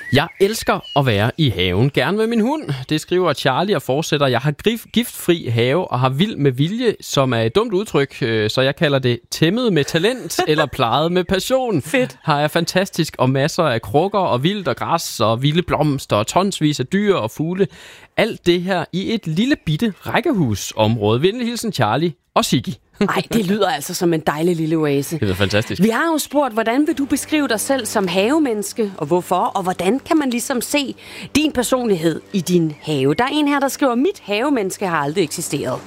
Jeg elsker at være i haven, gerne med min hund. Det skriver Charlie og fortsætter. Jeg har giftfri have og har vild med vilje, som er et dumt udtryk, så jeg kalder det tæmmet med talent eller plejet med passion. Fedt. Har jeg fantastisk og masser af krukker og vildt og græs og vilde blomster og tonsvis af dyr og fugle. Alt det her i et lille bitte rækkehusområde. Venlig hilsen Charlie og Siggy. Ej, det lyder altså som en dejlig lille oase. Det er fantastisk. Vi har jo spurgt, hvordan vil du beskrive dig selv som havemenneske, og hvorfor? Og hvordan kan man ligesom se din personlighed i din have? Der er en her, der skriver, mit havemenneske har aldrig eksisteret.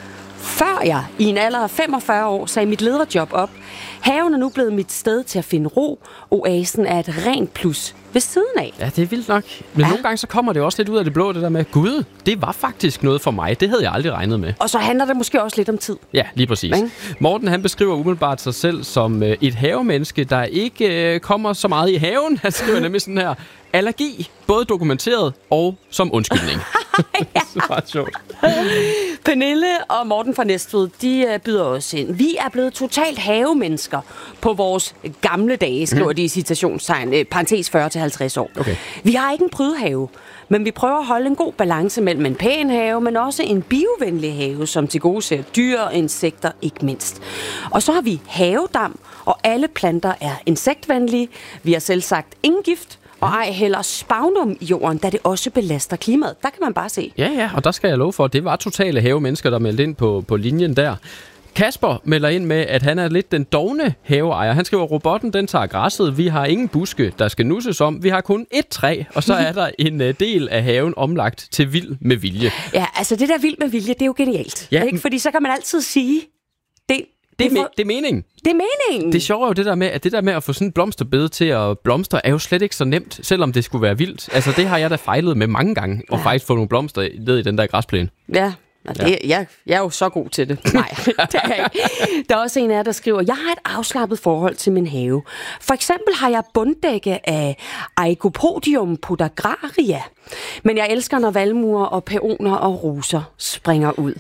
Før jeg i en alder af 45 år sagde mit lederjob op, haven er nu blevet mit sted til at finde ro. Oasen er et rent plus ved siden af. Ja, det er vildt nok. Men nogle gange så kommer det også lidt ud af det blå, det der med, gud, det var faktisk noget for mig. Det havde jeg aldrig regnet med. Og så handler det måske også lidt om tid. Ja, lige præcis. Morten, han beskriver umiddelbart sig selv som et havemenneske, der ikke kommer så meget i haven. Han skriver nemlig sådan her, allergi, både dokumenteret og som undskyldning. Det var sjovt. Pernille og Morten fra Næstved, de byder os ind. Vi er blevet totalt havemennesker på vores gamle dage, skriver de i citationstegn, parentes 40-50 år. Okay. Vi har ikke en prydehave, men vi prøver at holde en god balance mellem en pæn have, men også en biovenlig have, som tilgodeser dyr og insekter ikke mindst. Og så har vi havedam, og alle planter er insektvenlige. Vi har selv sagt ingen gift, og ej heller spagnum i jorden, da det også belaster klimaet. Der kan man bare se. Ja, og der skal jeg love for, at det var totale havemennesker, der meldte ind på linjen der. Kasper melder ind med, at han er lidt den dovne haveejer. Han skriver, robotten den tager græsset. Vi har ingen buske, der skal nusses om. Vi har kun ét træ, og så er der en del af haven omlagt til vild med vilje. Ja, altså det der vild med vilje, det er jo genialt. Ja. Ikke? Fordi så kan man altid sige, det er meningen. Det er meningen. Det sjove er jo det der med at få sådan en blomsterbed til at blomstre, er jo slet ikke så nemt, selvom det skulle være vildt. Altså det har jeg da fejlet med mange gange, og faktisk få nogle blomster ned i den der græsplæne. Ja. Jeg er jo så god til det. Nej, det er jeg ikke. Der er også en af jer, der skriver, jeg har et afslappet forhold til min have. For eksempel har jeg bunddække af Aegopodium podagraria. Men jeg elsker, når valmuer og peoner og roser springer ud.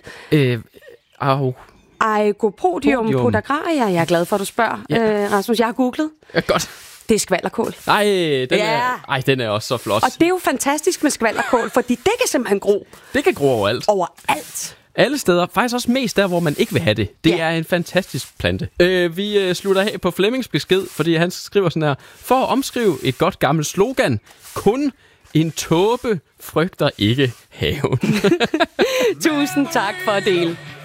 Aegopodium podagraria. Jeg er glad for, at du spørger, Rasmus. Jeg har googlet. Ja, godt. Det er skvalderkål. Den er også så flot. Og det er jo fantastisk med skvalderkål, fordi det kan simpelthen gro. Det kan gro overalt. Overalt. Alle steder. Faktisk også mest der, hvor man ikke vil have det. Det er en fantastisk plante. Vi slutter af på Flemmings besked, fordi han skriver sådan her. For at omskrive et godt gammelt slogan. Kun en tåbe frygter ikke haven. Tusind tak for at dele.